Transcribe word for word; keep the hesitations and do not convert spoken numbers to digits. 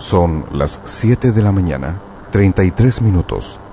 Son las siete de la mañana, treinta y tres minutos.